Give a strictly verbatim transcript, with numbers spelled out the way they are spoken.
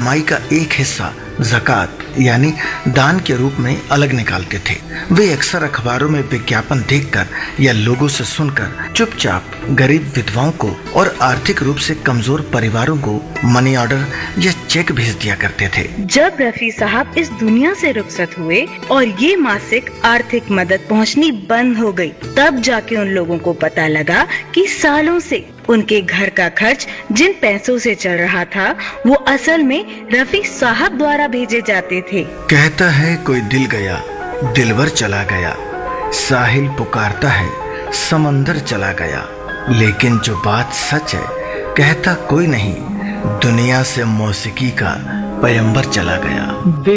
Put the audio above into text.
कमाई का एक हिस्सा ज़कात यानी दान के रूप में अलग निकालते थे। वे अक्सर अखबारों में विज्ञापन देखकर या लोगों से सुनकर चुपचाप गरीब विधवाओं को और आर्थिक रूप से कमजोर परिवारों को मनी ऑर्डर या चेक भेज दिया करते थे। जब रफी साहब इस दुनिया से रुखसत हुए और ये मासिक आर्थिक मदद पहुंचनी बंद हो गई, तब जाके उन लोगों को पता लगा कि सालों से उनके घर का खर्च जिन पैसों से चल रहा था वो असल में रफी साहब द्वारा भेजे जाते थे। कहता है कोई दिल गया, दिलवर चला गया, साहिल पुकारता है, समंदर चला गया, लेकिन जो बात सच है कहता कोई नहीं, दुनिया से मौसीकी का पैगंबर चला गया।